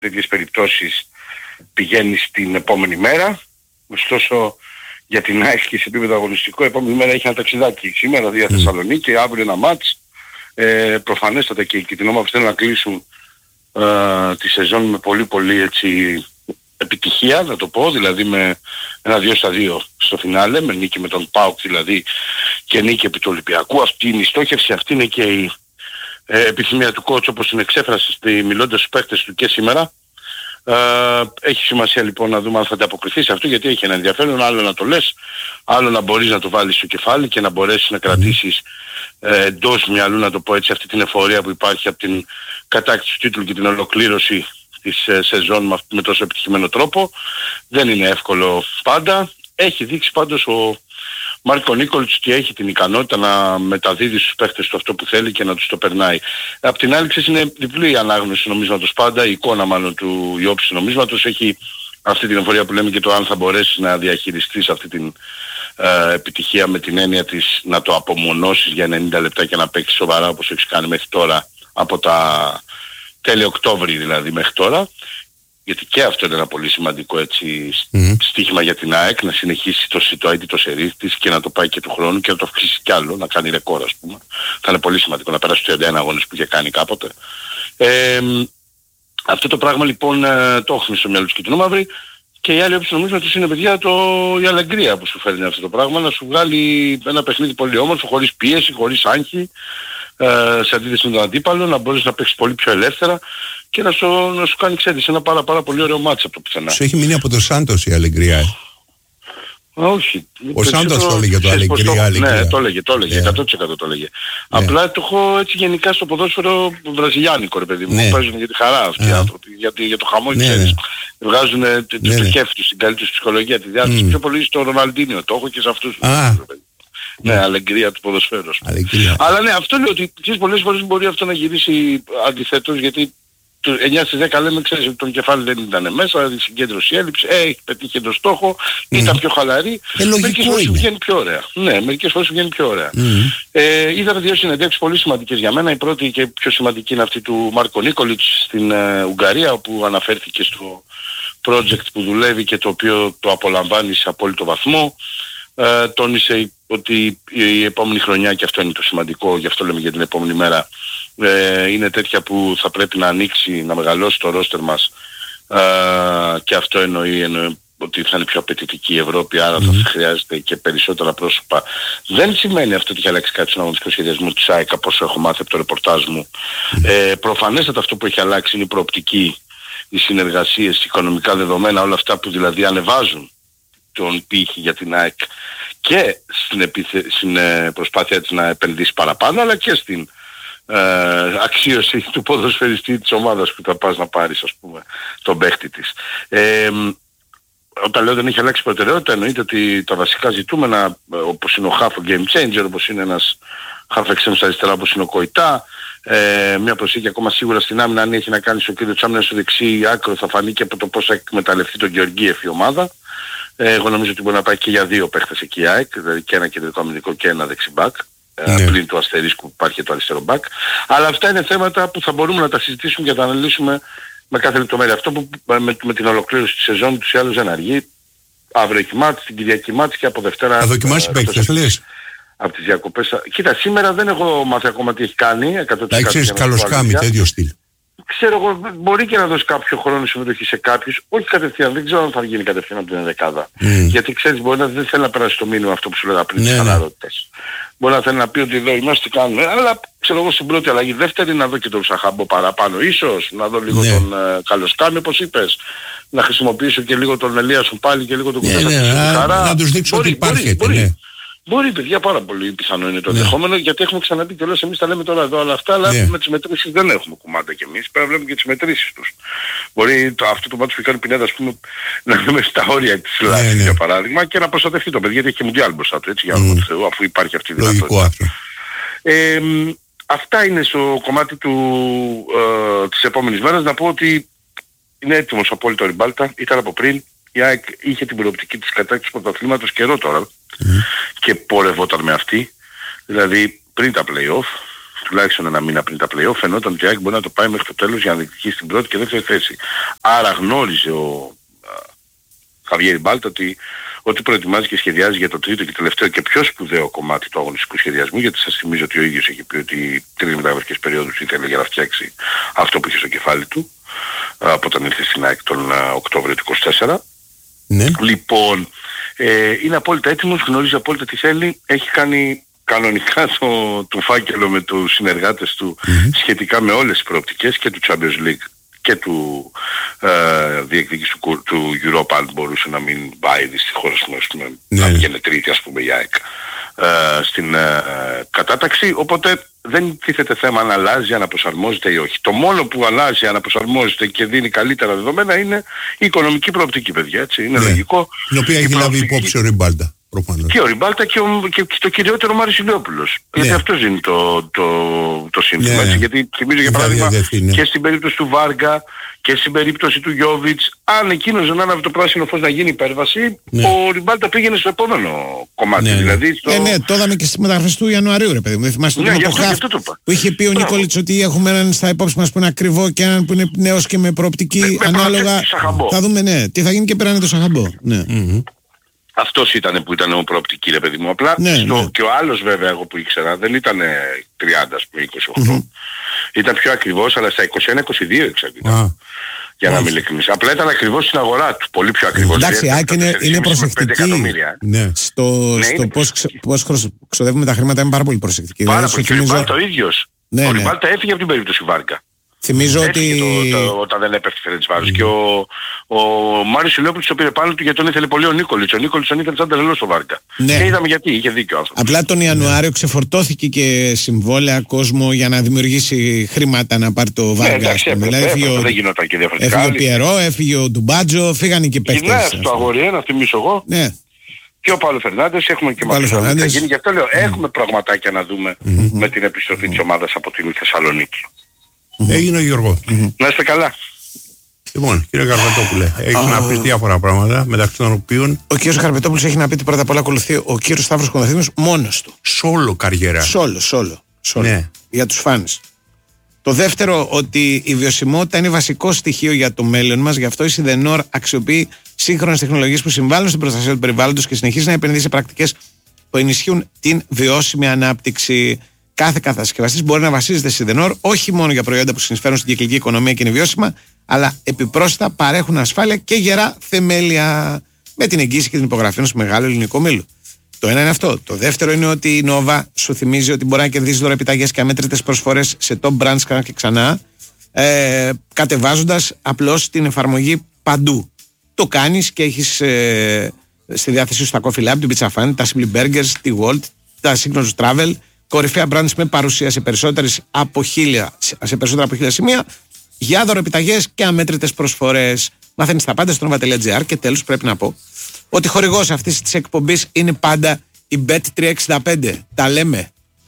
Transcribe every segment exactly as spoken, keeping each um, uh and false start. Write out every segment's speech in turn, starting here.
τέτοιες περιπτώσεις πηγαίνει στην επόμενη μέρα. Ωστόσο για την ΑΕΚ και σε επίπεδο αγωνιστικό, η επόμενη μέρα έχει ένα ταξιδάκι. Σήμερα δια mm. Θεσσαλονίκη, αύριο ένα μάτς. Ε, προφανέστατα και, και την ομάδα θέλουν να κλείσουν ε, τη σεζόν με πολύ πολύ έτσι επιτυχία, να το πω, δηλαδή με ένα δύο στα δύο στο φινάλε, με νίκη με τον ΠΑΟΚ δηλαδή και νίκη επί του Ολυμπιακού. Αυτή είναι η στόχευση, αυτή είναι και η ε, επιθυμία του coach, όπως την εξέφρασε στη, μιλώντας στους παίκτες του και σήμερα. Ε, έχει σημασία λοιπόν να δούμε αν θα ανταποκριθεί σε αυτό, γιατί έχει ένα ενδιαφέρον, άλλο να το λες, άλλο να μπορείς να το βάλεις στο κεφάλι και να μπορέσεις να κρατήσεις ε, εντός μυαλού, να το πω έτσι, αυτή την εφορία που υπάρχει από την κατάκτηση του τίτλου και την ολοκλήρωση της ε, σεζόν με, με τόσο επιτυχημένο τρόπο. Δεν είναι εύκολο πάντα. Έχει δείξει πάντως ο Μάρκο Νίκολιτς ότι έχει την ικανότητα να μεταδίδει στους παίχτες του αυτό που θέλει και να τους το περνάει. Απ' την άλλη, ξέρεις, είναι διπλή η ανάγνωση νομίσματος πάντα, η εικόνα μάλλον του, η όψη νομίσματος έχει αυτή την εφορία που λέμε και το αν θα μπορέσεις να διαχειριστείς αυτή την ε, επιτυχία με την έννοια της να το απομονώσεις για ενενήντα λεπτά και να παίξεις σοβαρά όπως έχεις κάνει μέχρι τώρα, από τα τέλη Οκτώβρη δηλαδή μέχρι τώρα. Γιατί και αυτό είναι ένα πολύ σημαντικό έτσι mm-hmm. στοίχημα για την ΑΕΚ, να συνεχίσει το, το αίτητο σερί της και να το πάει και του χρόνου και να το αυξήσει κι άλλο, να κάνει ρεκόρ ας πούμε. Θα είναι πολύ σημαντικό να περάσει τους τριάντα ένα αγώνες που είχε κάνει κάποτε. Ε, αυτό το πράγμα λοιπόν το έχουμε στο μυαλό του Κιτρινόμαυρη, και η άλλη όψη νομίζω ότι είναι, παιδιά, το, η αλεγκρία που σου φέρνει αυτό το πράγμα, να σου βγάλει ένα παιχνίδι πολύ όμορφο, χωρίς πίεση, χωρίς άγχη, ε, σε αντίθεση με τον αντίπαλο, να μπορείς να παίξεις πολύ πιο ελεύθερα και να σου, να σου κάνει, ξέρεις, ένα πάρα, πάρα πολύ ωραίο μάτς από το πουθενά. Σου έχει μείνει από το Σάντος η αλεγκρία, ε? Όχι. Ο Σάντος το έλεγε το αλεγκρία, αλεγκρία. Ναι, το έλεγε, το έλεγε, yeah. εκατό τοις εκατό το έλεγε. Yeah. Απλά το έχω έτσι γενικά στο ποδόσφαιρο βραζιλιάνικο, ρε παιδί μου. Yeah. Παίζουν για τη χαρά αυτοί yeah. οι άνθρωποι, για, για το χαμό, yeah. ξέρεις. Yeah. Βγάζουν yeah. το, το κέφι τους, την καλή τους ψυχολογία, τη διάθεση. Mm. Πιο πολύ στο Ροναλντίνιο, το έχω και σε αυτούς. Ah. Ναι, αλεγκρία του ποδοσφαίρου. Αλλά ναι, αυτό λέω ότι πολλές φορές μπορεί αυτό να γυρίσει αντιθέτως, γιατί το εννιά στις δέκα λέμε, ξέρεις, ότι το κεφάλι δεν ήταν μέσα, η συγκέντρωση έλειψε, ε, έχει πετύχει το στόχο, mm. ήταν πιο χαλαρή. Ε, μερικές φορές σου βγαίνει πιο ωραία. Ναι, μερικές φορές σου βγαίνει πιο ωραία. Mm. Ε, είδαμε δύο συνεντεύξεις πολύ σημαντικές για μένα. Η πρώτη και πιο σημαντική είναι αυτή του Μάρκο Νίκολιτς στην ε, Ουγγαρία, όπου αναφέρθηκε στο project που δουλεύει και το οποίο το απολαμβάνει σε απόλυτο βαθμό. Ε, τόνισε ότι η επόμενη χρονιά, και αυτό είναι το σημαντικό, γι' αυτό λέμε για την επόμενη μέρα, ε, είναι τέτοια που θα πρέπει να ανοίξει, να μεγαλώσει το ρόστερ μας, ε, και αυτό εννοεί, εννοεί ότι θα είναι πιο απαιτητική η Ευρώπη, άρα mm. θα χρειάζεται και περισσότερα πρόσωπα. Δεν σημαίνει αυτό ότι έχει αλλάξει κάτι στον αγωνιστικό σχεδιασμό της ΑΕΚ, από όσο έχω μάθει από το ρεπορτάζ μου. Mm. Ε, προφανέστατα αυτό που έχει αλλάξει είναι η προοπτική, οι συνεργασίες, οι οικονομικά δεδομένα, όλα αυτά που δηλαδή ανεβάζουν τον πύχη για την ΑΕΚ και στην, επιθε... στην προσπάθεια της να επενδύσει παραπάνω, αλλά και στην ε, αξίωση του ποδοσφαιριστή της ομάδας που θα πας να πάρεις, ας πούμε, τον παίχτη της. Ε, όταν λέω δεν έχει αλλάξει προτεραιότητα, εννοείται ότι τα βασικά ζητούμενα, όπως είναι ο half game changer, όπως είναι ένας half extreme στα αριστερά, όπως είναι ο Κοϊτά, ε, μια προσήκη ακόμα σίγουρα στην άμυνα, αν έχει να κάνει στο κύριο της άμυνας στο δεξί άκρο, θα φανεί και από το πώς θα εκμεταλλευτεί τον Γεωργίεφ η ομάδα. Εγώ νομίζω ότι μπορεί να πάει και για δύο παίχτες εκεί η ΑΕΚ, δηλαδή και ένα κεντρικό αμυντικό και ένα δεξιμπάκ, ναι. πλην του αστερίσκου που υπάρχει και το αριστερό μπακ. Αλλά αυτά είναι θέματα που θα μπορούμε να τα συζητήσουμε και να τα αναλύσουμε με κάθε λεπτομέρεια. Αυτό που με, με την ολοκλήρωση της σεζόν τους ή άλλους δεν αργεί. Αύριο έχει μάτς, την Κυριακή μάτς και από Δευτέρα... Θα δοκιμάσει παίχτες, λες? Από τις διακοπές... Κοίτα, σήμερα δεν έχω μάθει ακόμα τι έχει κάνει. εκατό τοις εκατό. Να ξέρεις καλοσκάμι, τέτοιο στυλ. Ξέρω εγώ, μπορεί και να δώσει κάποιο χρόνο συμμετοχή σε κάποιους, όχι κατευθείαν, δεν ξέρω αν θα γίνει κατευθείαν από την ενδεκάδα. Mm. Γιατί ξέρεις, μπορεί να δεν θέλει να περάσει το μήνυμα αυτό που σου λέγα πριν, τις χαλαρότητες. Μπορεί να θέλει να πει ότι εδώ είμαστε, κάνουμε, αλλά ξέρω εγώ στην πρώτη αλλαγή, δεύτερη να δω και τον Σαχάμπο παραπάνω, ίσως να δω λίγο ναι. τον uh, Καλοσκάμι, όπως είπες, να χρησιμοποιήσω και λίγο τον Ελίασον πάλι και λίγο τον ναι, ναι, ναι, να τους δείξω ότι υπάρχει. Μπορεί, παιδιά, πάρα πολύ πιθανό είναι το ενδεχόμενο, yeah. γιατί έχουμε ξαναπεί και όλες εμείς τα λέμε τώρα εδώ όλα αυτά, αλλά yeah. με τις μετρήσεις δεν έχουμε κουμάντα κι εμείς, πρέπει να βλέπουμε και τις μετρήσεις τους. Μπορεί το, αυτό το μάτι που κάνει Πινέδα, ας πούμε, να δούμε στα όρια της Ελλάδας, yeah, yeah. για παράδειγμα, και να προστατευτεί το παιδί, γιατί έχει και Μουντιάλ μπροστά του, έτσι, για όνομα mm. του Θεού, αφού υπάρχει αυτή η δυνατότητα. Ε, αυτά είναι στο κομμάτι του, ε, της επόμενης μέρας. Να πω ότι είναι έτοιμος απόλυτο Ριμπάλτα, ήταν από πριν. Η ΑΕΚ είχε την προοπτική της κατάκτησης πρωταθλήματος καιρό τώρα mm. και πορευόταν με αυτή, δηλαδή πριν τα play-off τουλάχιστον ένα μήνα πριν τα play-off, φαινόταν ότι η ΑΕΚ μπορεί να το πάει μέχρι το τέλος για να διεκδικήσει στην πρώτη και δεύτερη θέση. Άρα γνώριζε ο Χαβιέρ Ριμπάλτα ότι ότι προετοιμάζει και σχεδιάζει για το τρίτο και τελευταίο και πιο σπουδαίο κομμάτι του αγωνιστικού σχεδιασμού, γιατί σας θυμίζω ότι ο ίδιος έχει πει ότι τρεις μεταγραφικές περίοδους ήθελε για να φτιάξει αυτό που είχε στο κεφάλι του από όταν ήρθε στην ΑΕΚ τον Οκτώβριο του είκοσι τέσσερα. Ναι. Λοιπόν, ε, είναι απόλυτα έτοιμος, γνωρίζει απόλυτα τι θέλει, έχει κάνει κανονικά το, το φάκελο με τους συνεργάτες του mm-hmm. σχετικά με όλες τις προοπτικές και του Champions League και του ε, διεκδίκηση του, του Europa, αν μπορούσε να μην πάει δυστυχώς να, ναι. να βγαίνει τρίτη ας πούμε η ΑΕΚ ε, στην ε, κατάταξη, οπότε δεν τίθεται θέμα αν αλλάζει, αν αποσαρμόζεται ή όχι. Το μόνο που αλλάζει, αν αποσαρμόζεται και δίνει καλύτερα δεδομένα είναι η οικονομική προοπτική, παιδιά, έτσι, είναι ναι. λογικό. Την οποία έχει λάβει υπόψη ο Ριμπάλτα. Προφανώς. Και ο Ριμπάλτα και, ο, και, και το κυριότερο Μάρης Ηλιόπουλος. Ναι. Γιατί αυτός είναι το, το, το σύνθημα. Ναι. Γιατί θυμίζω για παράδειγμα ναι. και στην περίπτωση του Βάργα και στην περίπτωση του Γιόβιτς, αν εκείνος δεν άναβε το πράσινο φως να γίνει υπέρβαση, ναι. ο Ριμπάλτα πήγαινε στο επόμενο κομμάτι. Ναι. Δηλαδή στο... Ε, ναι, το είδαμε και στις μεταγραφές του Ιανουαρίου, ρε παιδί μου. Δεν θυμάστε ναι, το Χαφ που είχε πει ο Νίκολιτς ότι έχουμε έναν στα υπόψη μας που είναι ακριβό και έναν που είναι νέος και με προοπτική με, ανάλογα. Με θα δούμε ναι, τι θα γίνει και πέρανε το Σαχαμπό. Ναι. Mm-hmm. Αυτός ήταν που ήταν ο προοπτική, ρε παιδί μου. Απλά ναι, στο, ναι. και ο άλλος βέβαια εγώ που ήξερα δεν ήταν τριάντα με είκοσι οκτώ. Mm-hmm. Ήταν πιο ακριβώς, αλλά στα είκοσι ένα είκοσι δύο εξαρτητά. Ah. Για να μην ειλικρινείς. Απλά ήταν ακριβώς στην αγορά του. Πολύ πιο ακριβώς. Εντάξει, η ΑΕΚ είναι, είναι προσεκτική. Ναι. Στο, ναι, στο πώς, ξε, πώς ξοδεύουμε τα χρήματα είναι πάρα πολύ προσεκτική. Πάρα πολύ. Και ο Ριμπάλτα ο ίδιος. Ναι, ο ναι. Ριμπάλτα έφυγε από την περίπτωση Βάρκα. Θυμίζω ότι... Το, το, όταν δεν έπεφτε η Φερεντσβάρος. Mm. Και ο, ο Μάριος Ηλιόπουλος το πήρε πάνω του γιατί τον ήθελε πολύ ο Νίκολιτς. Ο Νίκολιτς τον ήθελε σαν τρελός στο Βάρκα. Ναι. Και είδαμε γιατί, είχε δίκιο ο άνθρωπος. Απλά τον Ιανουάριο ναι. ξεφορτώθηκε και συμβόλαια κόσμο για να δημιουργήσει χρήματα να πάρει το Βάρκα. Ναι, εντάξει, έπρεπε, δηλαδή, έπρεπε, ο... δεν γινόταν και διαφορετικά. Έφυγε ο Πιερό, έφυγε ο Ντουμπάτζο, φύγανε και παίκτες. Ναι, στο αγορί, να θυμίσω εγώ. Ναι. Και ο Παύλο Φερνάντες, έχουμε και μας θα γίνει. Γι' αυτό λέω, mm. έχουμε πραγματάκια να δούμε mm-hmm. με την επιστροφή της ομάδας από την Θεσσαλονίκη. Έγινε ο Γιώργο. Mm-hmm. Να είστε καλά. Λοιπόν, κύριε Καρπετόπουλε, έχει oh. να πει διάφορα πράγματα μεταξύ των οποίων. Ο κύριος Καρπετόπουλος έχει να πει ότι πρώτα απ' όλα ακολουθεί ο κύριος Σταύρος Κονδαθήμιος μόνος του. Σόλο καριέρα. Σόλο, σόλο. σόλο. Ναι. Για τους φάνς. Το δεύτερο, ότι η βιωσιμότητα είναι βασικό στοιχείο για το μέλλον μας, γι' αυτό η Σιδενόρ αξιοποιεί σύγχρονες τεχνολογίες που συμβάλλουν στην προστασία του περιβάλλοντος και συνεχίζει να επενδύει σε πρακτικές που ενισχύουν την βιώσιμη ανάπτυξη. Κάθε κατασκευαστής μπορεί να βασίζεται στη Σιδενόρ όχι μόνο για προϊόντα που συνεισφέρουν στην κυκλική οικονομία και είναι βιώσιμα, αλλά επιπρόσθετα παρέχουν ασφάλεια και γερά θεμέλια με την εγγύηση και την υπογραφή ενός μεγάλου ελληνικού ομίλου. Το ένα είναι αυτό. Το δεύτερο είναι ότι η Nova σου θυμίζει ότι μπορεί να κερδίσει δωρεπιταγές και αμέτρητες προσφορές σε top brands ξανά και ξανά, ε, κατεβάζοντας απλώς την εφαρμογή παντού. Το κάνεις και έχεις ε, στη διάθεσή σου τα Coffee Lab, την Pizza Fan, τα Simply Burgers, τη Walt, τα Signos Travel, κορυφαία brands με παρουσία σε, περισσότερες από χίλια, σε περισσότερα από χίλια σημεία, για δωρεπιταγές και αμέτρητες προσφορές. Μαθαίνεις τα πάντα στο nova τελεία gr και τέλος πρέπει να πω ότι χορηγός αυτής της εκπομπής είναι πάντα η μπετ τριακόσια εξήντα πέντε. Τα λέμε.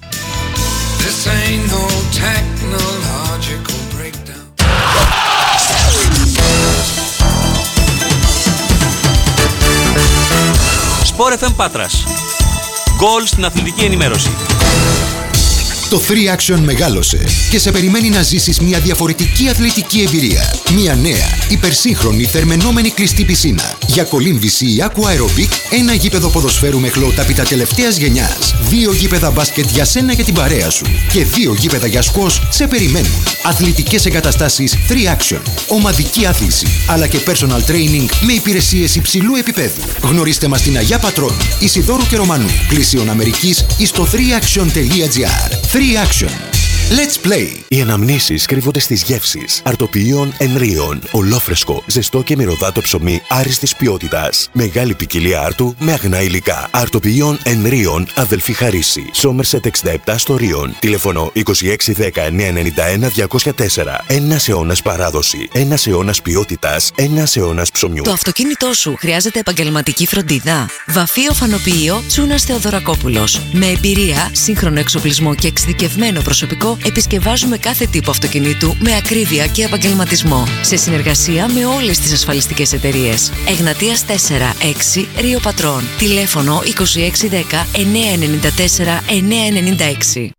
Sport εφ εμ Πάτρας. Γκολ στην αθλητική ενημέρωση. Το Three Action μεγάλωσε και σε περιμένει να ζήσεις μια διαφορετική αθλητική εμπειρία. Μια νέα, υπερσύγχρονη, θερμαινόμενη κλειστή πισίνα. Για κολύμβηση ή aqua aerobic, ένα γήπεδο ποδοσφαίρου με χλωοτάπητα τελευταίας γενιάς. Δύο γήπεδα μπάσκετ για σένα και την παρέα σου. Και δύο γήπεδα για σκος σε περιμένουν. Αθλητικές εγκαταστάσεις Three Action. Ομαδική άθληση, αλλά και personal training με υπηρεσίες υψηλού επίπεδου. Γνωρίστε μας στην Αγιά Πατρών, Ισιδώρου και Ρωμανού, Πλησίων Αμερικής ή στο three action τελεία gr. Three Action. Let's play! Οι αναμνήσεις κρύβονται στις γεύσεις. Αρτοποιείων Ενρίων. Ολόφρεσκο, ζεστό και μυρωδάτο ψωμί άριστης ποιότητας. Μεγάλη ποικιλία άρτου με αγνά υλικά. Αρτοποιείων Ενρίων, αδελφή Χαρίση. Σόμερσετ εξήντα επτά στο Ρίον. Τηλεφωνό είκοσι έξι δέκα εννιακόσια ενενήντα ένα διακόσια τέσσερα. Ένας αιώνας παράδοση. Ένας αιώνας ποιότητας. Ένας αιώνας ψωμιού. Το αυτοκίνητό σου χρειάζεται επαγγελματική φροντίδα. Βαφείο Φανοποιείο Τσούνας Θεοδωρακόπουλος. Με εμπειρία, σύγχρονο εξοπλισμό και εξειδικευμένο προσωπικό, επισκευάζουμε κάθε τύπο αυτοκινήτου με ακρίβεια και επαγγελματισμό. Σε συνεργασία με όλες τις ασφαλιστικές εταιρείες. Εγνατίας τέσσερα έξι Ρίο Πατρών. Τηλέφωνο είκοσι έξι δέκα εννιακόσια ενενήντα τέσσερα εννιακόσια ενενήντα έξι.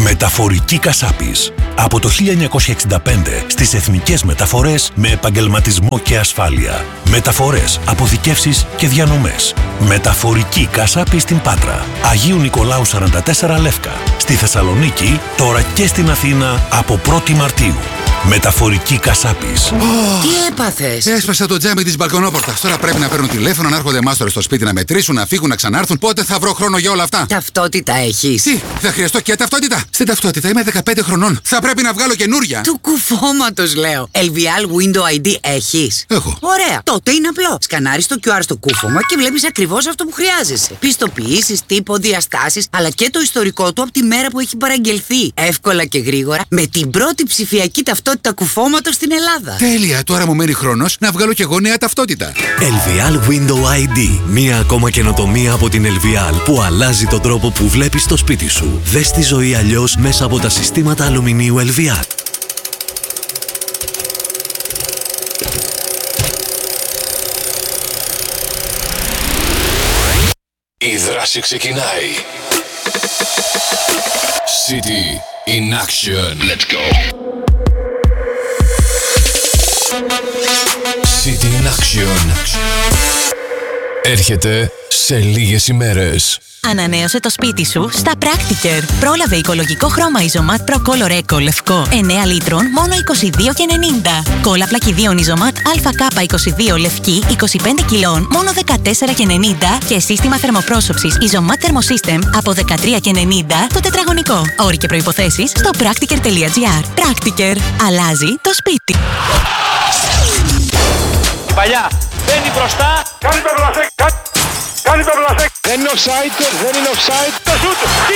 Μεταφορική Κασάπης. Από το χίλια εννιακόσια εξήντα πέντε στις εθνικές μεταφορές με επαγγελματισμό και ασφάλεια. Μεταφορές, αποθηκεύσεις και διανομές. Μεταφορική Κασάπη στην Πάτρα. Αγίου Νικολάου σαράντα τέσσερα Λεύκα. Στη Θεσσαλονίκη, τώρα και στην Αθήνα από πρώτη Μαρτίου. Μεταφορική Κασάπης. Oh. Τι έπαθες? Έσπασα το τζάμι της μπαλκονόπορτας. Τώρα πρέπει να παίρνουν τηλέφωνο, να έρχονται μάστορες στο σπίτι να μετρήσουν, να φύγουν, να ξανάρθουν. Πότε θα βρω χρόνο για όλα αυτά? Ταυτότητα έχεις? Τι, θα χρειαστώ και ταυτότητα? Στην ταυτότητα είμαι δεκαπέντε χρονών. Θα πρέπει να βγάλω καινούρια. Του κουφώματος λέω. ελ βι ελ Window άι ντι έχεις? Έχω. Ωραία. Τότε είναι απλό. Σκανάρεις το κιου αρ στο κούφωμα και βλέπεις ακριβώς αυτό που χρειάζεσαι. Πιστοποιήσεις, τύπο, διαστάσεις, αλλά και το ιστορικό του από τη μέρα που έχει παραγγελθεί. Εύκολα και γρήγορα με την πρώτη ψηφιακή ταυτότητα κουφώματος στην Ελλάδα. Τέλεια. Τώρα μου μένει χρόνος να βγάλω κι εγώ νέα ταυτότητα. ελ βι ελ Window άι ντι. Μία ακόμα καινοτομία από την ελ βι ελ που αλλάζει τον τρόπο που βλέπεις το σπίτι σου. Δες τη ζωή αλλιώς μέσα από τα συστήματα αλουμινίου ελ βι ελ. Η δράση ξεκινάει. City in action. Let's go. City in action. Έρχεται σε λίγες ημέρες. Ανανέωσε το σπίτι σου στα Practiker. Πρόλαβε οικολογικό χρώμα Isomat Pro Color Eco λευκό εννέα λίτρων μόνο είκοσι δύο και ενενήντα. Κόλλα πλακιδίων Isomat έι κέι είκοσι δύο λευκή είκοσι πέντε κιλών μόνο δεκατέσσερα και ενενήντα και σύστημα θερμοπρόσωψης Isomat Thermosystem από δεκατρία και ενενήντα το τετραγωνικό. Όροι και προϋποθέσεις στο practiker τελεία gr. Practiker. Αλλάζει το σπίτι. Η παλιά μπαίνει μπροστά. Κάνει το βλασέκ. Κάνει το βλασέκ. Δεν είναι offside, δεν είναι offside. Το σούτ.